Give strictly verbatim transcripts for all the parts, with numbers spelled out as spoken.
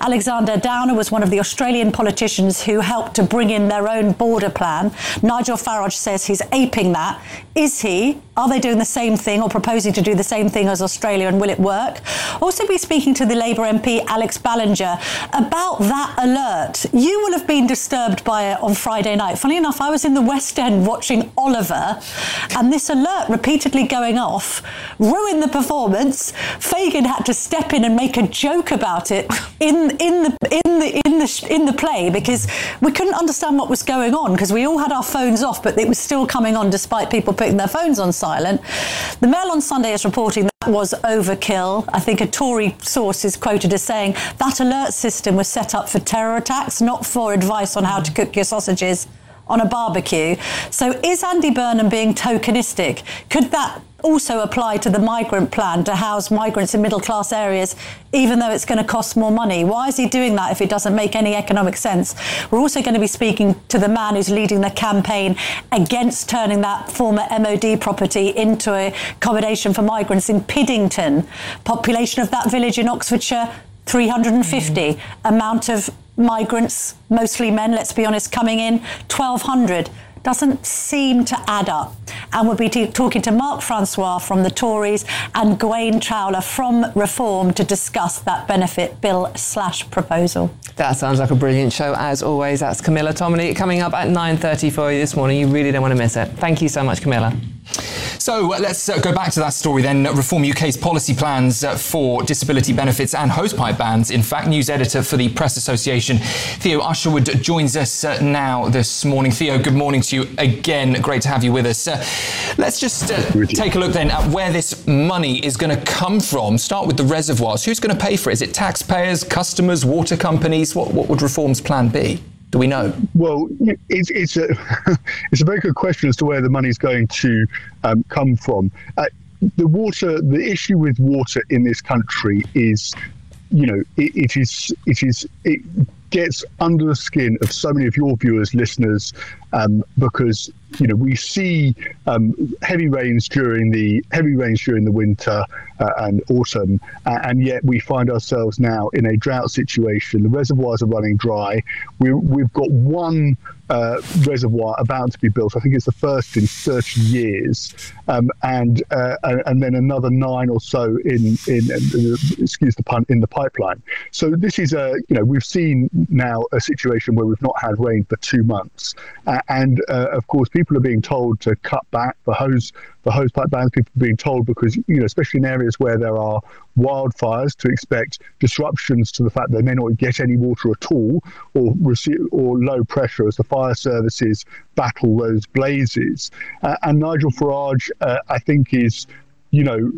Alexander Downer was one of the Australian politicians who helped to bring in their own border plan. Nigel Farage says he's aping that. Is he? Are they doing the same thing or proposing to do the same thing as Australia, and will it work? Also be speaking to the Labour M P Alex Ballinger about that alert. You will have been disturbed by it on Friday night. Funny enough, I was in the West End watching Oliver, and this alert repeatedly going off ruined the performance. Fagin had to step in and make a joke about it in in the in the in the in the play, because we couldn't understand what was going on, because we all had our phones off, but it was still coming on despite people putting their phones on silent. The Mail on Sunday is reporting that was overkill. I think a Tory source is quoted as saying that alert system was set up for terror attacks, not for advice on how to cook your sausages on a barbecue. So is Andy Burnham being tokenistic? Could that also apply to the migrant plan to house migrants in middle class areas, even though it's going to cost more money? Why is he doing that if it doesn't make any economic sense? We're also going to be speaking to the man who's leading the campaign against turning that former M O D property into a accommodation for migrants in Piddington. Population of that village in Oxfordshire, three hundred fifty. Mm-hmm. Amount of migrants, mostly men, let's be honest, coming in, twelve hundred. Doesn't seem to add up. And we'll be t- talking to Mark Francois from the Tories and Gawain Trowler from Reform to discuss that benefit bill slash proposal. That sounds like a brilliant show, as always. That's Camilla Tominey coming up at nine thirty for you this morning. You really don't want to miss it. Thank you so much, Camilla. So uh, let's uh, go back to that story then. Reform U K's policy plans uh, for disability benefits and hosepipe bans. In fact, news editor for the Press Association, Theo Usherwood, joins us uh, now this morning. Theo, good morning to you again. Great to have you with us. Uh, let's just uh, take a look then at where this money is going to come from. Start with the reservoirs. Who's going to pay for it? Is it taxpayers, customers, water companies? What, what would Reform's plan be? Do we know? Well, it's it's a it's a very good question as to where the money's going to um, come from. Uh, the water, the issue with water in this country is, you know, it, it is it is it gets under the skin of so many of your viewers, listeners, um, because you know we see um, heavy rains during the heavy rains during the winter uh, and autumn, uh, and yet we find ourselves now in a drought situation. The reservoirs are running dry. We, we've got one uh, reservoir about to be built. I think it's the first in thirty years, um, and uh, and then another nine or so in in uh, excuse the pun in the pipeline. So this is a you know we've seen now a situation where we've not had rain for two months, uh, and uh, of course people are being told to cut back for hose for hose pipe bans. People are being told, because you know especially in areas where there are wildfires, to expect disruptions to the fact they may not get any water at all, or receive or low pressure as the fire services battle those blazes. Uh, and Nigel Farage, uh, I think, is you know,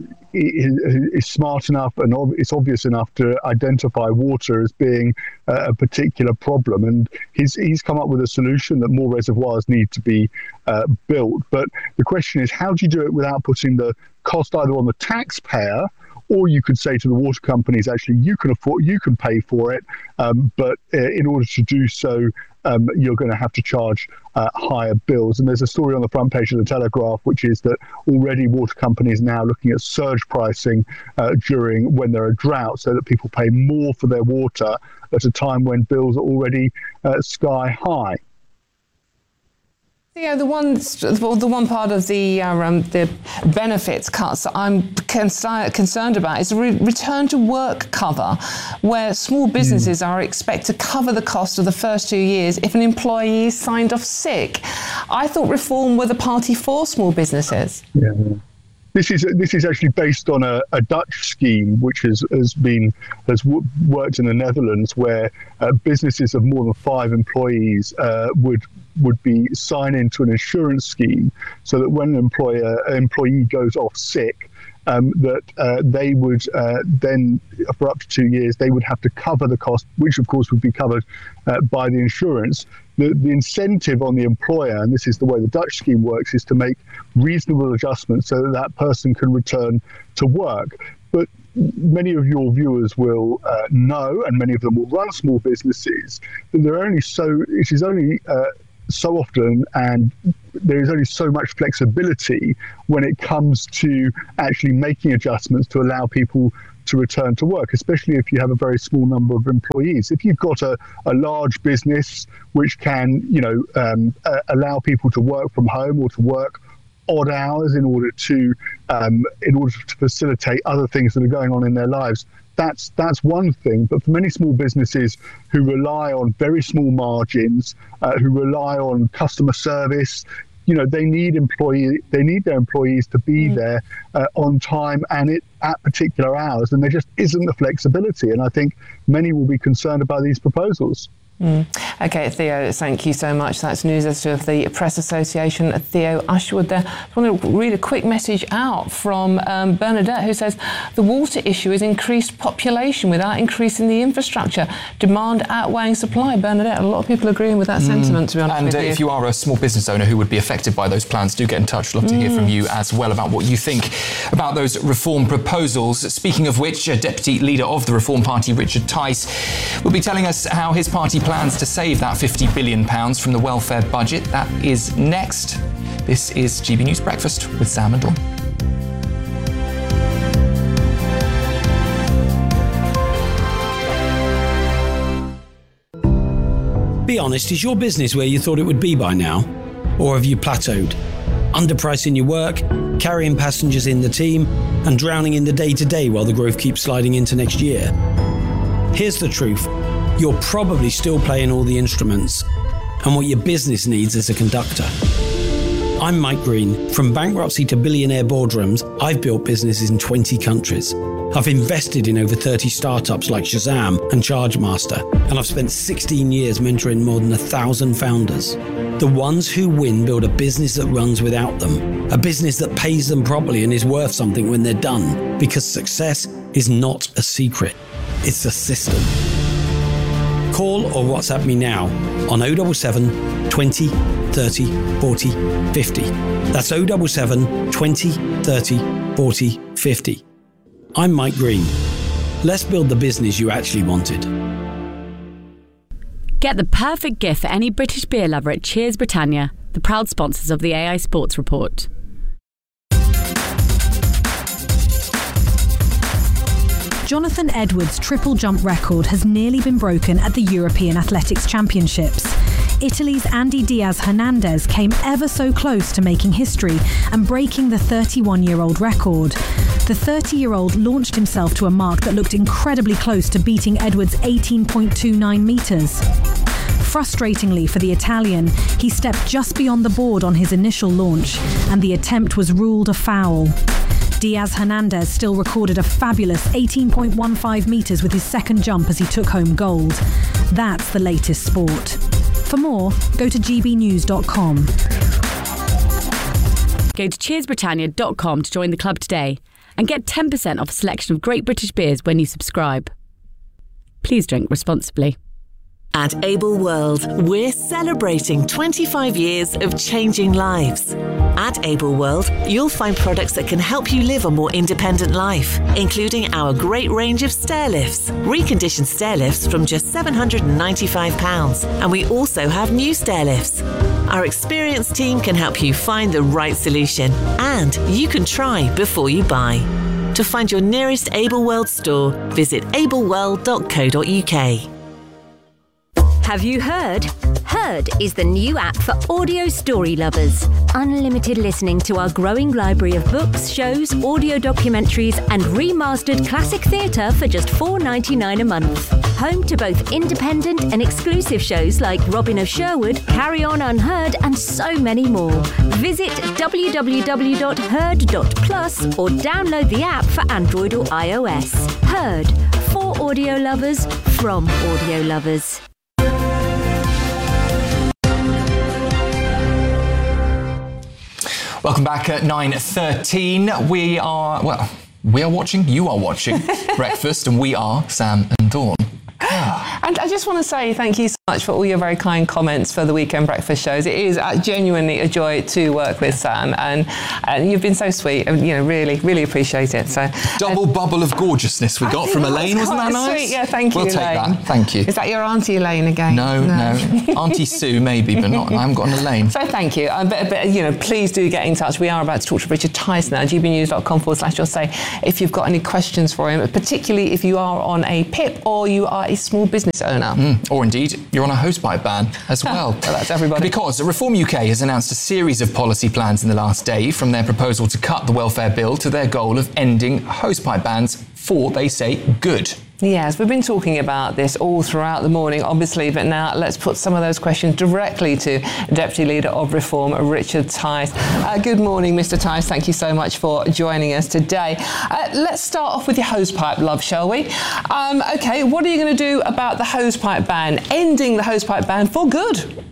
is smart enough and it's obvious enough to identify water as being a particular problem. And he's he's come up with a solution that more reservoirs need to be uh, built. But the question is, how do you do it without putting the cost either on the taxpayer, or you could say to the water companies, actually, you can afford, you can pay for it, um, but uh, in order to do so, um, you're going to have to charge uh, higher bills. And there's a story on the front page of the Telegraph, which is that already water companies are now looking at surge pricing uh, during when there are droughts, so that people pay more for their water at a time when bills are already uh, sky high. Yeah, the one the one part of the uh, um, the benefits cuts that I'm con- concerned about is a re- return to work cover, where small businesses mm. are expected to cover the cost of the first two years if an employee is signed off sick. I thought Reform were the party for small businesses. Yeah. This is this is actually based on a, a Dutch scheme which has has been has w- worked in the Netherlands, where uh, businesses of more than five employees uh, would would be sign into an insurance scheme, so that when an employer an employee goes off sick, um, that uh, they would uh, then, for up to two years, they would have to cover the cost, which of course would be covered uh, by the insurance. The, the incentive on the employer, and this is the way the Dutch scheme works, is to make reasonable adjustments so that that person can return to work. But many of your viewers will uh, know, and many of them will run small businesses, that there are only so it is only uh, so often, and there is only so much flexibility when it comes to actually making adjustments to allow people to return to work, especially if you have a very small number of employees. If you've got a, a large business which can, you know, um, uh, allow people to work from home or to work odd hours in order to um, in order to facilitate other things that are going on in their lives, that's that's one thing. But for many small businesses who rely on very small margins, uh, who rely on customer service, you know, they need employee they need their employees to be mm. there uh, on time and it at particular hours, and there just isn't the flexibility. And I think many will be concerned about these proposals. Mm. OK, Theo, thank you so much. That's news editor of the Press Association, Theo Usherwood there. I want to read a quick message out from um, Bernadette, who says the water issue is increased population without increasing the infrastructure. Demand outweighing supply. Bernadette, a lot of people agreeing with that mm. sentiment, to be honest and, with uh, you. And if you are a small business owner who would be affected by those plans, do get in touch. Love to mm. hear from you as well about what you think about those reform proposals. Speaking of which, uh, Deputy Leader of the Reform Party, Richard Tice, will be telling us how his party plans to save that fifty billion pounds from the welfare budget. That is next. This is G B News Breakfast with Sam and Dawn. Be honest, is your business where you thought it would be by now? Or have you plateaued? Underpricing your work, carrying passengers in the team, and drowning in the day-to-day while the growth keeps sliding into next year? Here's the truth. You're probably still playing all the instruments, and what your business needs is a conductor. I'm Mike Green. From bankruptcy to billionaire boardrooms, I've built businesses in twenty countries. I've invested in over thirty startups like Shazam and Chargemaster, and I've spent sixteen years mentoring more than a thousand founders. The ones who win build a business that runs without them, a business that pays them properly and is worth something when they're done, because success is not a secret, it's a system. Call or WhatsApp me now on oh seven seven, twenty, thirty, forty, fifty. That's oh seven seven, twenty, thirty, forty, fifty. I'm Mike Green. Let's build the business you actually wanted. Get the perfect gift for any British beer lover at Cheers Britannia, the proud sponsors of the A I Sports Report. Jonathan Edwards' triple jump record has nearly been broken at the European Athletics Championships. Italy's Andy Diaz-Hernandez came ever so close to making history and breaking the thirty-one-year-old record. The thirty-year-old launched himself to a mark that looked incredibly close to beating Edwards' eighteen point two nine metres. Frustratingly for the Italian, he stepped just beyond the board on his initial launch, and the attempt was ruled a foul. Diaz-Hernandez still recorded a fabulous eighteen point one five metres with his second jump as he took home gold. That's the latest sport. For more, go to g b news dot com. Go to cheers britannia dot com to join the club today and get ten percent off a selection of great British beers when you subscribe. Please drink responsibly. At Able World, we're celebrating twenty-five years of changing lives. At Able World, you'll find products that can help you live a more independent life, including our great range of stair lifts, reconditioned stair lifts from just seven hundred ninety-five pounds, and we also have new stair lifts. Our experienced team can help you find the right solution, and you can try before you buy. To find your nearest Able World store, visit able world dot co dot u k. Have you heard? Heard is the new app for audio story lovers. Unlimited listening to our growing library of books, shows, audio documentaries, and remastered classic theatre for just four dollars ninety-nine a month. Home to both independent and exclusive shows like Robin of Sherwood, Carry On Unheard, and so many more. Visit w w w dot heard dot plus or download the app for Android or iOS. Heard, for audio lovers, from audio lovers. Welcome back at nine thirteen. We are, well, we are watching, you are watching Breakfast, and we are Sam and Dawn. And I just want to say thank you much for all your very kind comments for the weekend breakfast shows. It is uh, genuinely a joy to work with, Sam, and, and you've been so sweet. And, you know, really, really appreciate it. So double uh, bubble of gorgeousness we got from Elaine, wasn't that nice? Sweet. Yeah, thank you, We'll Elaine. take that. Thank you. Is that your Auntie Elaine again? No, no, no. Auntie Sue maybe, but not. I haven't got an Elaine. So thank you. Uh, but, but you know, please do get in touch. We are about to talk to Richard Tice now. g b news dot com forward slash you'll say if you've got any questions for him, particularly if you are on a P I P or you are a small business owner, mm, or indeed you're on a hosepipe ban as well. Well, that's everybody. Because Reform U K has announced a series of policy plans in the last day, from their proposal to cut the welfare bill to their goal of ending hosepipe bans for, they say, good. Yes, we've been talking about this all throughout the morning, obviously, but now let's put some of those questions directly to Deputy Leader of Reform, Richard Tice. Uh, good morning, Mister Tice. Thank you so much for joining us today. Uh, let's start off with your hosepipe love, shall we? Um, OK, what are you going to do about the hosepipe ban, ending the hosepipe ban for good?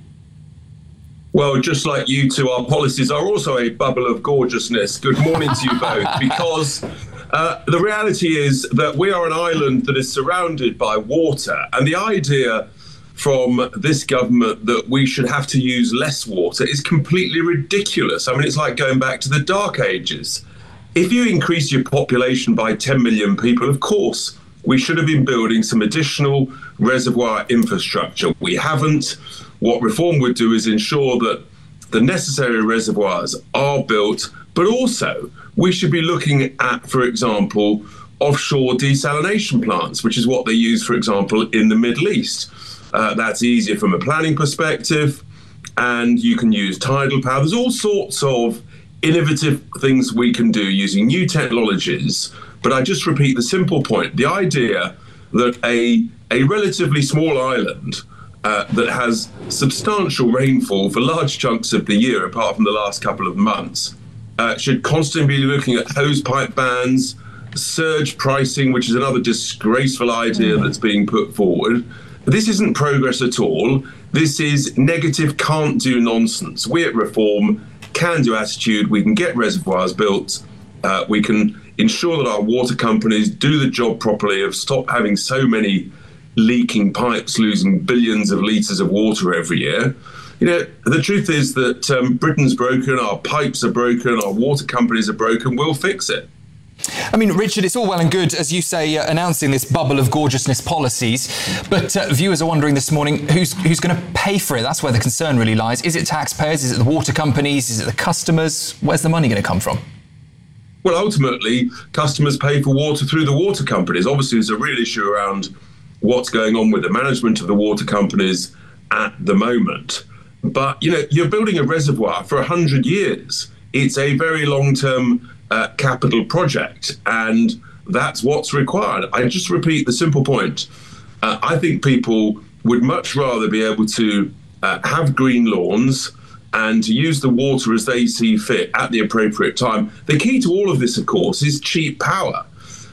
Well, just like you two, our policies are also a bubble of gorgeousness. Good morning to you both, because uh, the reality is that we are an island that is surrounded by water, and the idea from this government that we should have to use less water is completely ridiculous. I mean, it's like going back to the Dark Ages. If you increase your population by ten million people, of course, we should have been building some additional reservoir infrastructure. We haven't. What Reform would do is ensure that the necessary reservoirs are built, but also we should be looking at, for example, offshore desalination plants, which is what they use, for example, in the Middle East. Uh, that's easier from a planning perspective, and you can use tidal power. There's all sorts of innovative things we can do using new technologies. But I just repeat the simple point. The idea that a, a relatively small island uh, that has substantial rainfall for large chunks of the year, apart from the last couple of months, uh, should constantly be looking at hosepipe bans, surge pricing, which is another disgraceful idea that's being put forward. This isn't progress at all. This is negative can't-do nonsense. We at Reform can-do attitude. We can get reservoirs built. Uh, we can ensure that our water companies do the job properly, of stop having so many leaking pipes, losing billions of litres of water every year. You know, the truth is that um, Britain's broken, our pipes are broken, our water companies are broken. We'll fix it. I mean, Richard, it's all well and good, as you say, uh, announcing this bubble of gorgeousness policies, but uh, viewers are wondering this morning who's who's going to pay for it. That's where the concern really lies. Is it taxpayers? Is it the water companies? Is it the customers? Where's the money going to come from? Well, ultimately, customers pay for water through the water companies. Obviously, there's a real issue around what's going on with the management of the water companies at the moment. But, you know, you're building a reservoir for one hundred years. It's a very long-term uh, capital project, and that's what's required. I just repeat the simple point. Uh, I think people would much rather be able to uh, have green lawns and to use the water as they see fit at the appropriate time. The key to all of this, of course, is cheap power.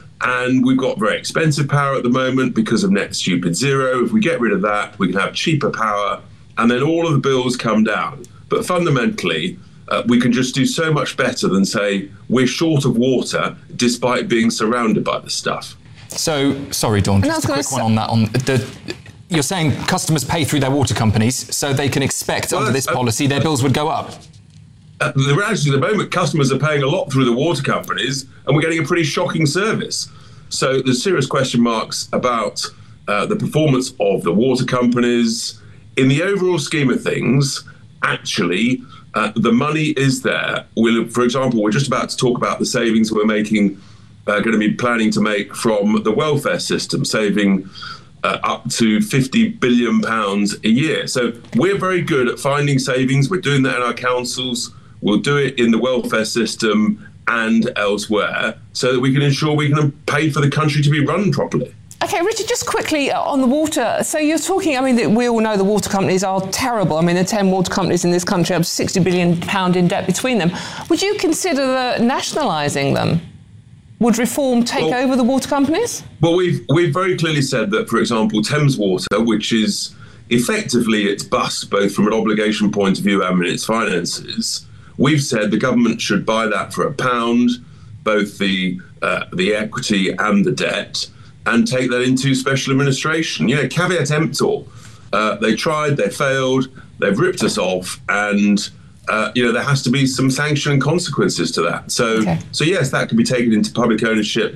And we've got very expensive power at the moment because of Net Stupid Zero. If we get rid of that, we can have cheaper power, and then all of the bills come down. But fundamentally, uh, we can just do so much better than say we're short of water despite being surrounded by the stuff. So, sorry, Dawn, just a quick one on that. On the, you're saying customers pay through their water companies, so they can expect well, under this policy their bills would go up. Uh, the reality at the moment, customers are paying a lot through the water companies, and we're getting a pretty shocking service. So there's serious question marks about uh, the performance of the water companies. In the overall scheme of things, actually, uh, the money is there. We'll, for example, we're just about to talk about the savings we're making, uh, going to be planning to make from the welfare system, saving uh, up to fifty billion pounds a year. So we're very good at finding savings. We're doing that in our councils. We'll do it in the welfare system and elsewhere so that we can ensure we can pay for the country to be run properly. OK, Richard, just quickly on the water. So you're talking, I mean, we all know the water companies are terrible. I mean, the ten water companies in this country have sixty billion pounds in debt between them. Would you consider the nationalising them? Would Reform take well, over the water companies? Well, we've, we've very clearly said that, for example, Thames Water, which is effectively its bust, both from an obligation point of view and in its finances, we've said the government should buy that for a pound, both the uh, the equity and the debt, and take that into special administration. You know, caveat emptor, Uh, they tried, they failed, they've ripped us off, and uh, you know there has to be some sanction and consequences to that. So, okay. so yes, that can be taken into public ownership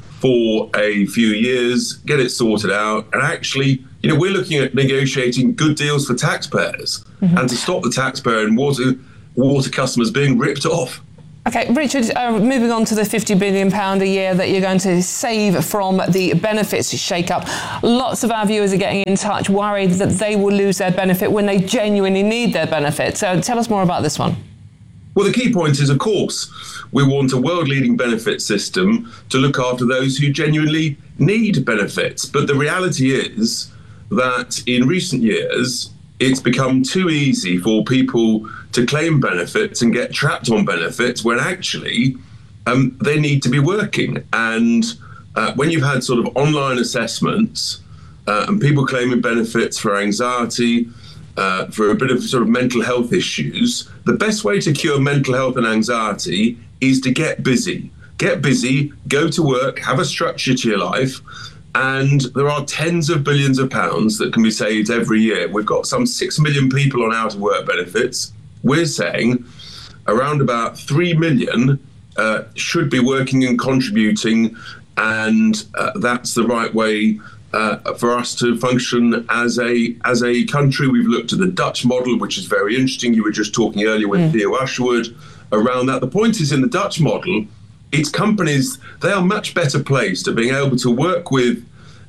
for a few years, get it sorted out, and actually, you know, we're looking at negotiating good deals for taxpayers mm-hmm. and to stop the taxpayer and water water customers being ripped off. Okay, Richard, uh, moving on to the fifty billion pounds a year that you're going to save from the benefits shake-up. Lots of our viewers are getting in touch, worried that they will lose their benefit when they genuinely need their benefit. So tell us more about this one. Well, the key point is, of course, we want a world-leading benefit system to look after those who genuinely need benefits. But the reality is that in recent years, it's become too easy for people to claim benefits and get trapped on benefits when actually um, they need to be working. And uh, when you've had sort of online assessments uh, and people claiming benefits for anxiety, uh, for a bit of sort of mental health issues, the best way to cure mental health and anxiety is to get busy. Get busy, go to work, have a structure to your life. And there are tens of billions of pounds that can be saved every year. We've got some six million people on out of work benefits. We're saying around about three million uh, should be working and contributing, and uh, that's the right way uh, for us to function as a as a country. We've looked at the Dutch model, which is very interesting. You were just talking earlier with mm. Theo Usherwood around that. The point is, in the Dutch model, it's companies, they are much better placed at being able to work with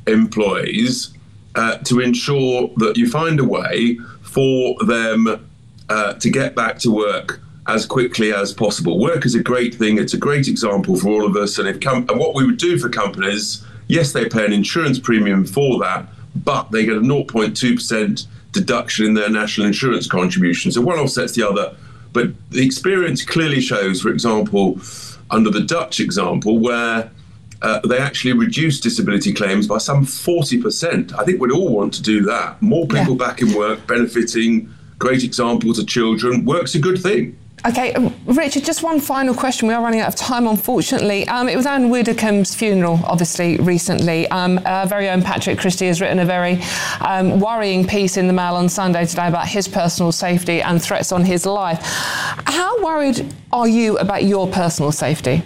employees uh, to ensure that you find a way for them uh, to get back to work as quickly as possible. Work is a great thing. It's a great example for all of us. And, if com- and what we would do for companies, yes, they pay an insurance premium for that, but they get a zero point two percent deduction in their national insurance contribution. So one offsets the other. But the experience clearly shows, for example, under the Dutch example, where uh, they actually reduced disability claims by some forty percent. I think we'd all want to do that. More people yeah. back in work, benefiting, great example to children. Work's a good thing. Okay, Richard, just one final question. We are running out of time, unfortunately. Um, it was Anne Widdecombe's funeral, obviously, recently. Um, our very own Patrick Christie has written a very um, worrying piece in the Mail on Sunday today about his personal safety and threats on his life. How worried are you about your personal safety?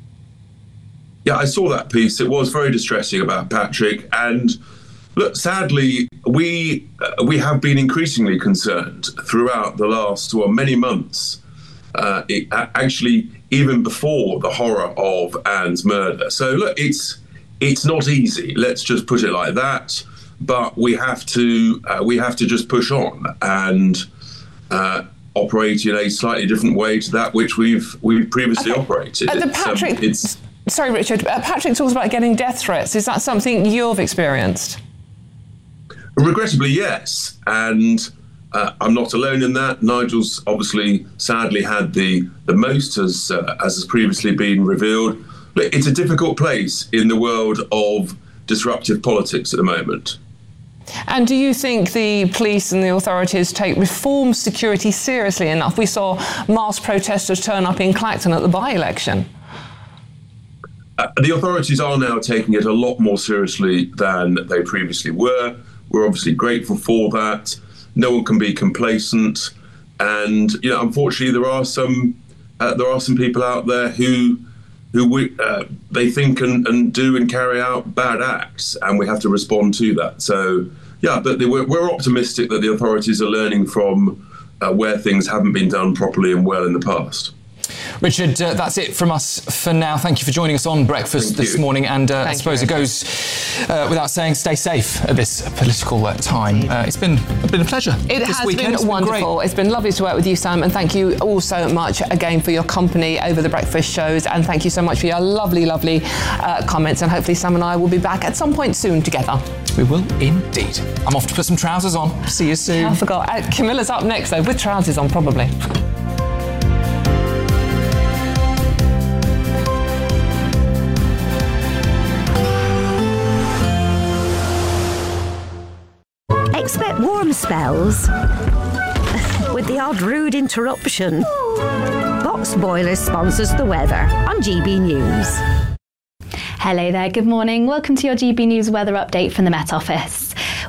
Yeah, I saw that piece. It was very distressing about Patrick. And look, sadly, we uh, we have been increasingly concerned throughout the last well, many months. Uh, it, actually, even before the horror of Anne's murder. So look, it's it's not easy. Let's just put it like that. But we have to uh, we have to just push on and uh, operate in a slightly different way to that which we've we've previously okay. operated. Uh, the Patrick, um, it's, sorry, Richard. Uh, Patrick talks about getting death threats. Is that something you've experienced? Regrettably, yes, and. Uh, I'm not alone in that. Nigel's obviously, sadly, had the, the most, as, uh, as has previously been revealed. But it's a difficult place in the world of disruptive politics at the moment. And do you think the police and the authorities take reform security seriously enough? We saw mass protesters turn up in Clacton at the by-election. Uh, the authorities are now taking it a lot more seriously than they previously were. We're obviously grateful for that. No one can be complacent, and you know, unfortunately, there are some uh, there are some people out there who who we, uh, they think and, and do and carry out bad acts, and we have to respond to that. So, yeah, but they, we're, we're optimistic that the authorities are learning from uh, where things haven't been done properly and well in the past. Richard, uh, that's it from us for now. Thank you for joining us on Breakfast Thank this you. morning. And uh, I suppose you, it goes uh, without saying, stay safe at this political uh, time. Uh, it's been been a pleasure. It this has weekend. been it's wonderful. Been it's been lovely to work with you, Sam. And thank you all so much again for your company over the breakfast shows. And thank you so much for your lovely, lovely uh, comments. And hopefully Sam and I will be back at some point soon together. We will indeed. I'm off to put some trousers on. See you soon. I forgot. Uh, Camilla's up next, though, with trousers on, probably. Expect warm spells with the odd rude interruption. Box Boilers sponsors the weather on G B News. Hello there, good morning. Welcome to your G B News weather update from the Met Office.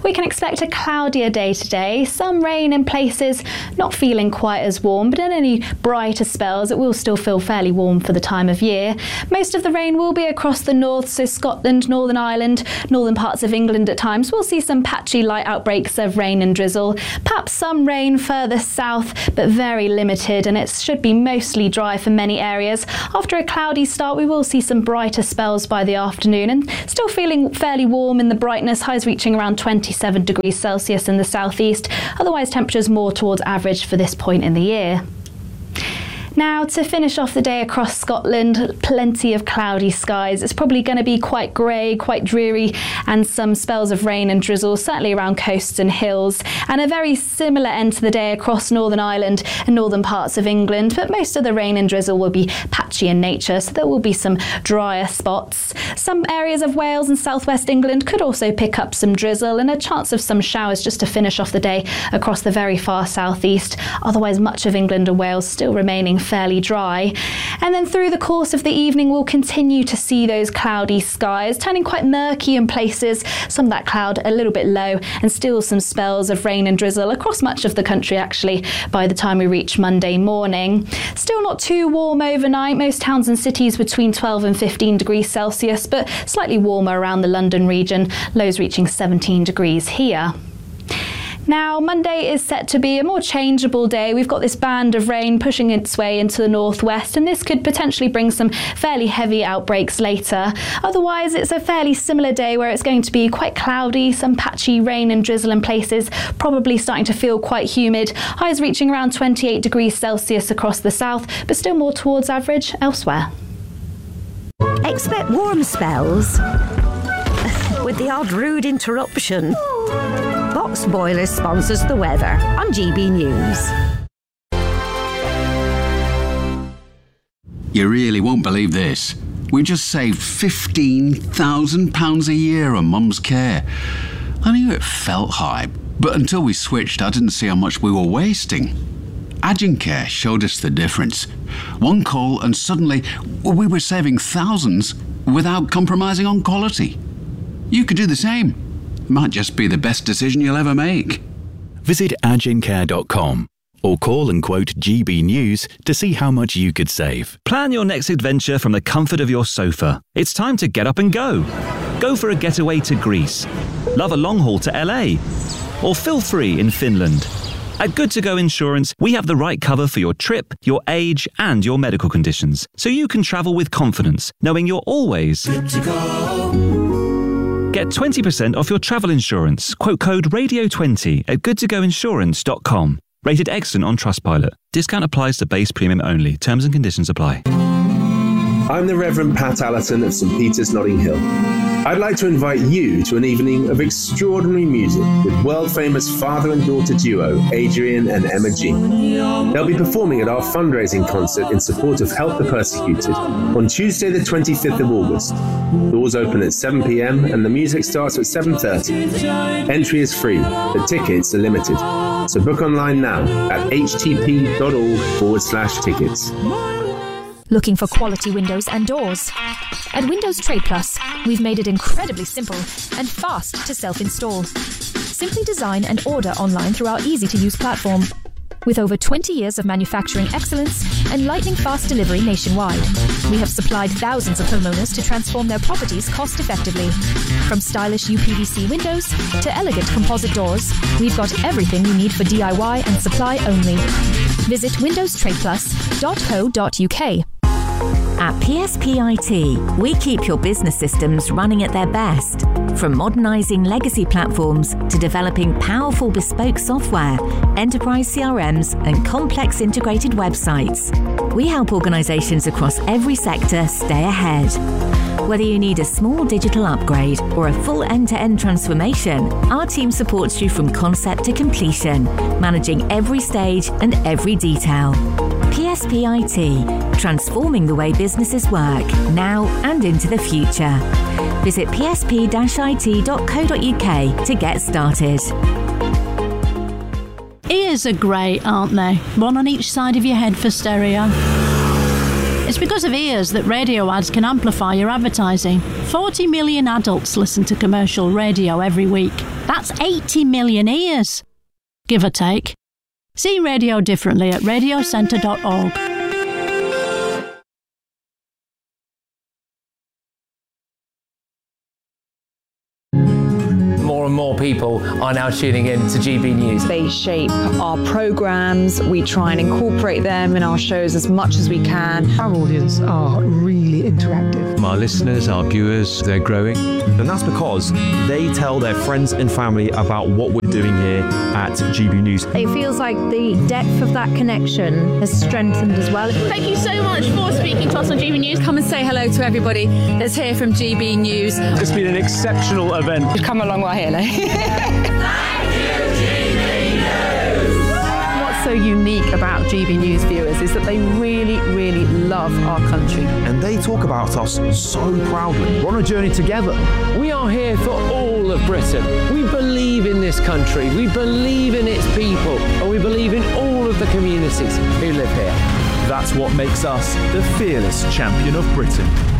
we can expect a cloudier day today. Some rain in places, not feeling quite as warm, but in any brighter spells, it will still feel fairly warm for the time of year. Most of the rain will be across the north, so Scotland, Northern Ireland, northern parts of England at times. We'll see some patchy light outbreaks of rain and drizzle. Perhaps some rain further south, but very limited, and it should be mostly dry for many areas. After a cloudy start, we will see some brighter spells by the afternoon, and still feeling fairly warm in the brightness, highs reaching around twenty-seven degrees Celsius in the southeast. Otherwise, temperatures more towards average for this point in the year. Now, to finish off the day across Scotland, plenty of cloudy skies. It's probably going to be quite grey, quite dreary, and some spells of rain and drizzle, certainly around coasts and hills. And a very similar end to the day across Northern Ireland and northern parts of England, but most of the rain and drizzle will be patchy in nature, so there will be some drier spots. Some areas of Wales and southwest England could also pick up some drizzle, and a chance of some showers just to finish off the day across the very far southeast. Otherwise, much of England and Wales still remaining fairly dry. And then through the course of the evening, we'll continue to see those cloudy skies turning quite murky in places, some of that cloud a little bit low, and still some spells of rain and drizzle across much of the country actually by the time we reach Monday morning. Still not too warm overnight, most towns and cities between twelve and fifteen degrees Celsius, but slightly warmer around the London region, lows reaching seventeen degrees here. Now, Monday is set to be a more changeable day. We've got this band of rain pushing its way into the northwest, and this could potentially bring some fairly heavy outbreaks later. Otherwise, it's a fairly similar day where it's going to be quite cloudy, some patchy rain and drizzle in places, probably starting to feel quite humid. Highs reaching around twenty-eight degrees Celsius across the south, but still more towards average elsewhere. Expect warm spells with the odd rude interruption. Box Boilers sponsors the weather on G B News. You really won't believe this. We just saved fifteen thousand pounds a year on Mum's care. I knew it felt high, but until we switched, I didn't see how much we were wasting. Agencare showed us the difference. One call and suddenly we were saving thousands without compromising on quality. You could do the same. Might just be the best decision you'll ever make. Visit agencare dot com or call and quote G B News to see how much you could save. Plan your next adventure from the comfort of your sofa. It's time to get up and go. Go for a getaway to Greece. Love a long haul to L A. Or feel free in Finland. At Good To Go Insurance, we have the right cover for your trip, your age, and your medical conditions, so you can travel with confidence, knowing you're always good to go. Get twenty percent off your travel insurance. Quote code radio twenty at good to go insurance dot com. Rated excellent on Trustpilot. Discount applies to base premium only. Terms and conditions apply. I'm the Reverend Pat Allerton of St Peter's, Notting Hill. I'd like to invite you to an evening of extraordinary music with world-famous father and daughter duo Adrian and Emma G. They'll be performing at our fundraising concert in support of Help the Persecuted on Tuesday the twenty-fifth of August. Doors open at seven p m and the music starts at seven thirty. Entry is free, but tickets are limited. So book online now at htp.org forward slash tickets. Looking for quality windows and doors? At Windows Trade Plus, we've made it incredibly simple and fast to self-install. Simply design and order online through our easy-to-use platform. With over twenty years of manufacturing excellence and lightning-fast delivery nationwide, we have supplied thousands of homeowners to transform their properties cost-effectively. From stylish U P V C windows to elegant composite doors, we've got everything you need for D I Y and supply only. Visit windows trade plus dot co dot u k. At P S P I T, we keep your business systems running at their best. From modernising legacy platforms to developing powerful bespoke software, enterprise C R Ms and complex integrated websites. We help organisations across every sector stay ahead. Whether you need a small digital upgrade or a full end-to-end transformation, our team supports you from concept to completion, managing every stage and every detail. P S P I T, transforming the way businesses work, now and into the future. Visit p s p dash i t dot co dot u k to get started. Ears are great, aren't they? One on each side of your head for stereo. It's because of ears that radio ads can amplify your advertising. forty million adults listen to commercial radio every week. That's eighty million ears, give or take. See radio differently at radio centre dot org. More and more people are now tuning in to G B News. They shape our programmes. We try and incorporate them in our shows as much as we can. Our audience are really interactive. Our listeners, our viewers, they're growing. And that's because they tell their friends and family about what we're doing here at G B News. It feels like the depth of that connection has strengthened as well. Thank you so much for speaking to us on G B News. Come and say hello to everybody that's here from G B News. It's been an exceptional event. We've come a long way, Hello. What's so unique about G B News viewers is that they really, really love our country. And they talk about us so proudly. We're on a journey together. We are here for all of Britain. We believe in this country, we believe in its people, and we believe in all of the communities who live here. That's what makes us the fearless champion of Britain.